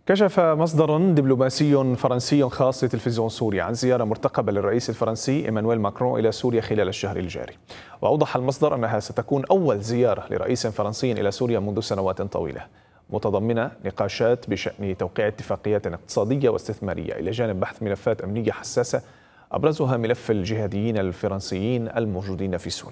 كشف مصدر دبلوماسي فرنسي خاص لتلفزيون سوريا عن زيارة مرتقبة للرئيس الفرنسي إيمانويل ماكرون إلى سوريا خلال الشهر الجاري. وأوضح المصدر أنها ستكون أول زيارة لرئيس فرنسي إلى سوريا منذ سنوات طويلة، متضمنة نقاشات بشأن توقيع اتفاقيات اقتصادية واستثمارية إلى جانب بحث ملفات أمنية حساسة أبرزها ملف الجهاديين الفرنسيين الموجودين في سوريا.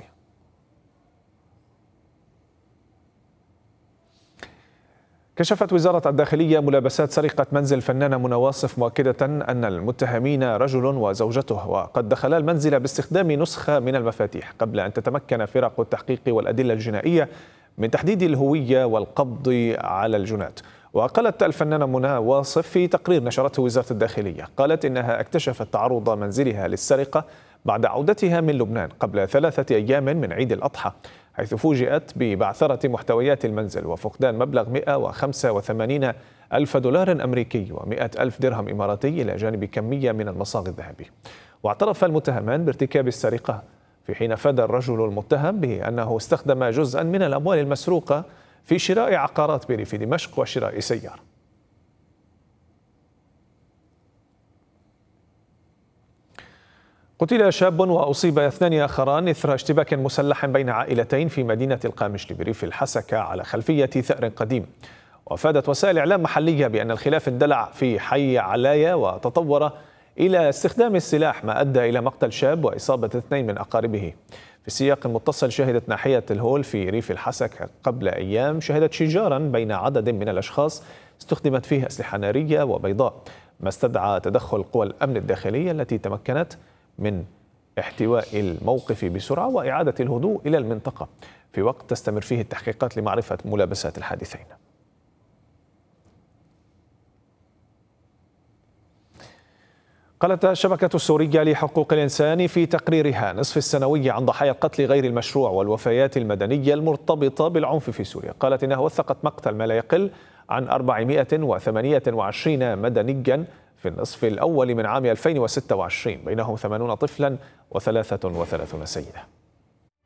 كشفت وزارة الداخلية ملابسات سرقة منزل فنانة منى واصف، مؤكدة أن المتهمين رجل وزوجته، وقد دخلا المنزل باستخدام نسخة من المفاتيح قبل أن تتمكن فرق التحقيق والأدلة الجنائية من تحديد الهوية والقبض على الجناة. وقالت الفنانة منى واصف في تقرير نشرته وزارة الداخلية، قالت إنها اكتشفت تعرض منزلها للسرقة بعد عودتها من لبنان قبل 3 أيام من عيد الأضحى، حيث فوجئت ببعثرة محتويات المنزل وفقدان مبلغ 185 ألف دولار أمريكي و100 ألف درهم إماراتي إلى جانب كمية من المصاغ الذهبي. واعترف المتهمان بارتكاب السرقة، في حين أفاد الرجل المتهم بأنه استخدم جزءا من الأموال المسروقة في شراء عقارات بريف دمشق وشراء سيارة. قتل شاب وأصيب 2 آخران إثر اشتباك مسلح بين عائلتين في مدينة القامشلي بريف الحسكة على خلفية ثأر قديم. وأفادت وسائل إعلام محلية بأن الخلاف اندلع في حي علايا وتطور إلى استخدام السلاح، ما أدى إلى مقتل شاب وإصابة 2 من أقاربه. في سياق متصل، شهدت ناحية الهول في ريف الحسكة قبل أيام شجارا بين عدد من الأشخاص استخدمت فيه أسلحة نارية وبيضاء، ما استدعى تدخل قوى الأمن الداخلية التي تمكنت من احتواء الموقف بسرعة وإعادة الهدوء إلى المنطقة في وقت تستمر فيه التحقيقات لمعرفة ملابسات الحادثين. قالت الشبكة السورية لحقوق الإنسان في تقريرها نصف السنوي عن ضحايا القتل غير المشروع والوفيات المدنية المرتبطة بالعنف في سوريا، قالت إنها وثقت مقتل ما لا يقل عن 428 مدنيا في النصف الأول من عام 2026، بينهم 80 طفلا و33 سيدة.